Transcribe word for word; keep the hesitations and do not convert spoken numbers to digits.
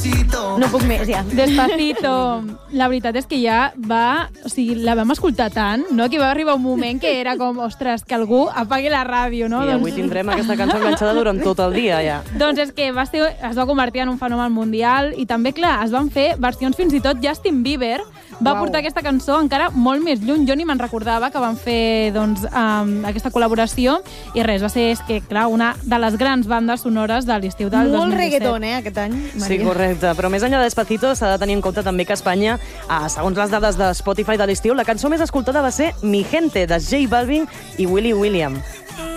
No puc més, ja. Despacito. La veritat és que ja va... O sigui, la vam escoltar tant, no?, que va arribar un moment que era com, ostres, que algú apagui la ràdio, no? I doncs... avui tindrem aquesta cançó enganxada durant tot el dia, ja. Doncs és que va ser, es va convertir en un fenomen mundial i també, clar, es van fer versions fins i tot Justin Bieber va Uau. portar aquesta cançó encara molt més lluny. Jo ni me'n recordava que van fer doncs, um, aquesta col·laboració i res, va ser, és que, clar, una de les grans bandes sonores de l'estiu del dos mil disset. Molt reggaeton, eh, aquest any, Maria. Sí, correcte. Però més enllà de Despacito s'ha de tenir en compte també que a Espanya, ah, segons les dades de Spotify de l'estiu, la cançó més escoltada va ser Mi Gente, de J Balvin i Willy William.